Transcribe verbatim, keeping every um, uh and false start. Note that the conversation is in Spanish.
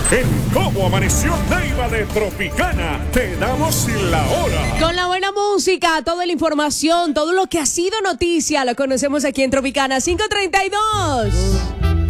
En Cómo Amaneció Neiva de Tropicana, te damos la hora. Con la buena música, toda la información, todo lo que ha sido noticia, lo conocemos aquí en Tropicana cinco treinta y dos.